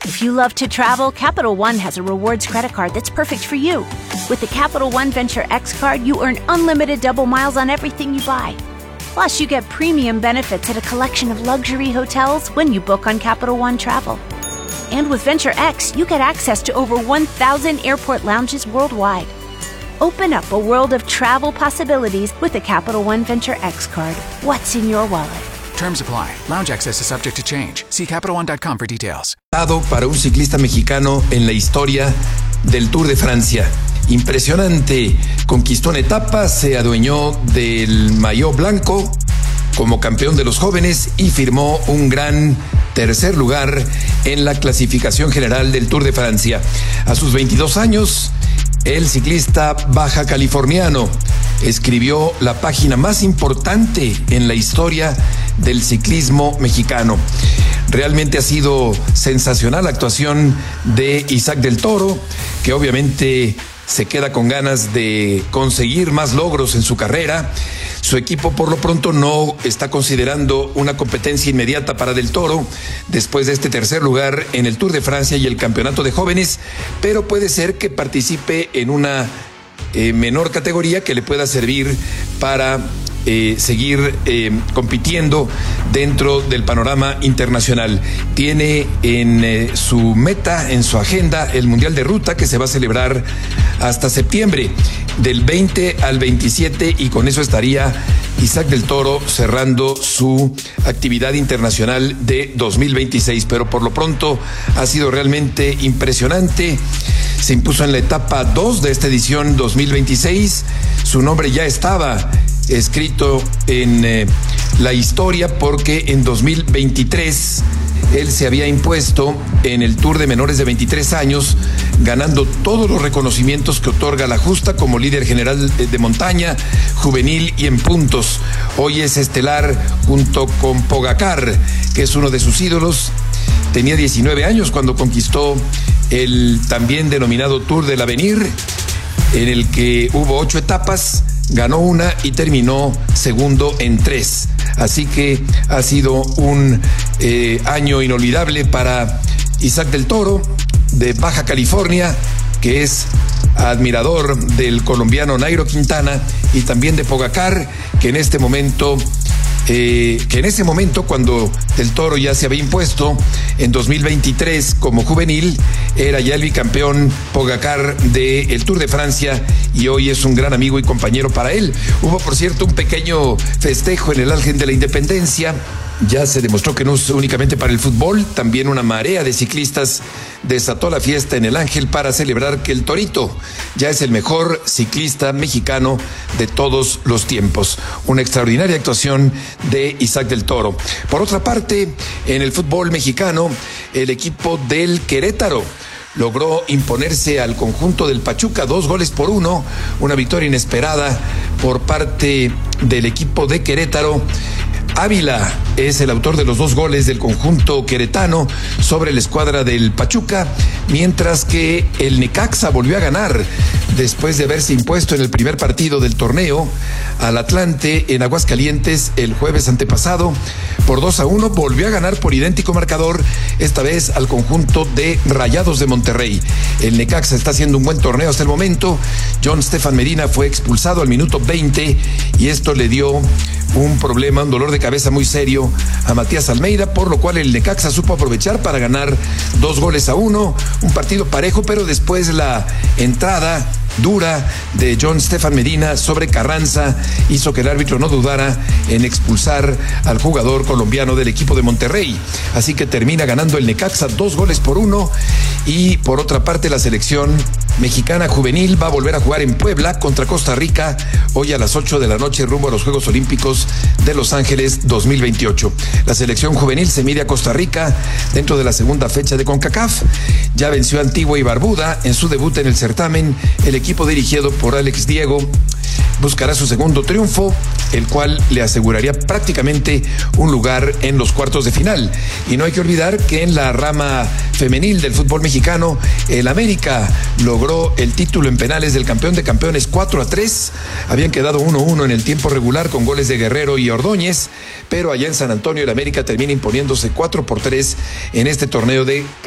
If you love to travel, Capital One has a rewards credit card that's perfect for you. With the Capital One Venture X card, you earn unlimited double miles on everything you buy. Plus, you get premium benefits at a collection of luxury hotels when you book on Capital One Travel. And with Venture X, you get access to over 1,000 airport lounges worldwide. Open up a world of travel possibilities with the Capital One Venture X card. What's in your wallet? Terms apply. Lounge access is subject to change. See CapitalOne.com for details. Para un ciclista mexicano en la historia del Tour de Francia. Impresionante. Conquistó una etapa, se adueñó del maillot blanco como campeón de los jóvenes y firmó un gran tercer lugar en la clasificación general del Tour de Francia. A sus 22 años, el ciclista baja californiano escribió la página más importante en la historia del ciclismo mexicano. Realmente ha sido sensacional la actuación de Isaac del Toro, que obviamente se queda con ganas de conseguir más logros en su carrera. Su equipo por lo pronto no está considerando una competencia inmediata para Del Toro después de este tercer lugar en el Tour de Francia y el Campeonato de Jóvenes, pero puede ser que participe en una menor categoría que le pueda servir para seguir compitiendo dentro del panorama internacional. Tiene en su meta, en su agenda, el Mundial de Ruta, que se va a celebrar hasta septiembre, del 20 al 27, y con eso estaría Isaac del Toro cerrando su actividad internacional de 2026. Pero por lo pronto ha sido realmente impresionante. Se impuso en la etapa 2 de esta edición 2026. Su nombre ya estaba escrito en la historia porque en 2023 él se había impuesto en el Tour de menores de 23 años, ganando todos los reconocimientos que otorga la justa como líder general de montaña, juvenil y en puntos. Hoy es estelar junto con Pogacar, que es uno de sus ídolos. Tenía 19 años cuando conquistó el también denominado Tour del Avenir, en el que hubo 8 etapas, ganó una y terminó segundo en 3. Así que ha sido un año inolvidable para Isaac del Toro, de Baja California, que es admirador del colombiano Nairo Quintana, y también de Pogacar, que en ese momento cuando Del Toro ya se había impuesto en 2023 como juvenil, era ya el bicampeón Pogacar del Tour de Francia, y hoy es un gran amigo y compañero para él. Hubo, por cierto, un pequeño festejo en el Ángel de la Independencia. Ya se demostró que no es únicamente para el fútbol, también una marea de ciclistas desató la fiesta en el Ángel para celebrar que el Torito ya es el mejor ciclista mexicano de todos los tiempos. Una extraordinaria actuación de Isaac del Toro. Por otra parte, en el fútbol mexicano, el equipo del Querétaro logró imponerse al conjunto del Pachuca 2-1, una victoria inesperada por parte del equipo de Querétaro. Ávila es el autor de los 2 goles del conjunto queretano sobre la escuadra del Pachuca, mientras que el Necaxa volvió a ganar después de haberse impuesto en el primer partido del torneo al Atlante en Aguascalientes el jueves antepasado por 2-1. Volvió a ganar por idéntico marcador, esta vez al conjunto de Rayados de Monterrey. El Necaxa está haciendo un buen torneo hasta el momento. John Stefan Medina fue expulsado al minuto 20 y esto le dio un problema, un dolor de cabeza muy serio a Matías Almeida, por lo cual el Necaxa supo aprovechar para ganar 2-1, un partido parejo, pero después la entrada dura de John Stefan Medina sobre Carranza hizo que el árbitro no dudara en expulsar al jugador colombiano del equipo de Monterrey. Así que termina ganando el Necaxa 2-1. Y por otra parte, la selección mexicana juvenil va a volver a jugar en Puebla contra Costa Rica hoy a las 8 de la noche rumbo a los Juegos Olímpicos de Los Ángeles 2028. La selección juvenil se mide a Costa Rica dentro de la segunda fecha de CONCACAF. Ya venció a Antigua y Barbuda en su debut en el certamen. El equipo dirigido por Alex Diego buscará su segundo triunfo, el cual le aseguraría prácticamente un lugar en los cuartos de final. Y no hay que olvidar que en la rama femenil del fútbol mexicano, el América logró el título en penales del campeón de campeones 4-3. Habían quedado 1-1 en el tiempo regular con goles de Guerrero y Ordóñez, pero allá en San Antonio el América termina imponiéndose 4-3 en este torneo de